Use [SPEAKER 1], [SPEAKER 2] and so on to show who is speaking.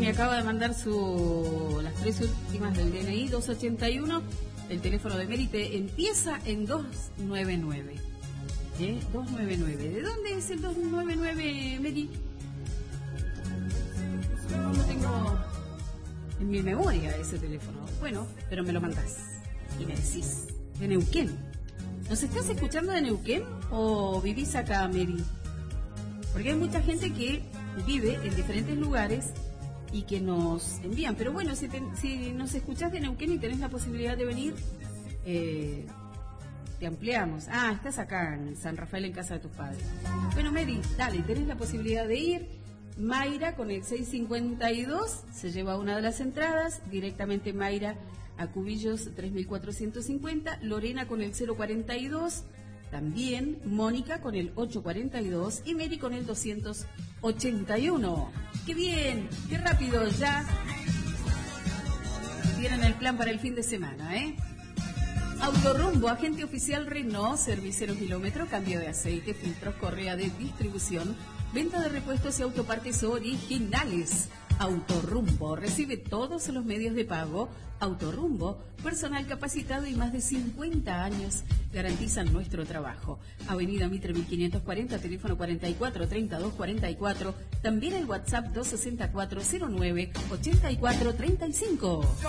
[SPEAKER 1] me acaba de mandar las 3 últimas del DNI, 281. El teléfono de Mérite empieza en 299. 299. ¿De dónde es el 299, Meri? No lo tengo en mi memoria ese teléfono. Bueno, pero me lo mandás y me decís. De Neuquén. ¿Nos estás escuchando de Neuquén o vivís acá, Meri? Porque hay mucha gente que vive en diferentes lugares y que nos envían. Pero bueno, si nos escuchás de Neuquén y tenés la posibilidad de venir, te ampliamos. Ah, estás acá en San Rafael, en casa de tus padres. Bueno, Meri, dale, tenés la posibilidad de ir. Mayra con el 652 se lleva una de las entradas. Directamente Mayra a Cubillos 3450. Lorena con el 042. También Mónica con el 842 y Mary con el 281. ¡Qué bien! ¡Qué rápido! Ya tienen el plan para el fin de semana, ¿eh? Autorrumbo, agente oficial Renault, servicio 0 kilómetro, cambio de aceite, filtros, correa de distribución, venta de repuestos y autopartes originales. Autorrumbo, recibe todos los medios de pago. Autorrumbo, personal capacitado y más de 50 años garantizan nuestro trabajo. Avenida Mitre 1540, teléfono 44 32 44. También el WhatsApp 264 09 84 35.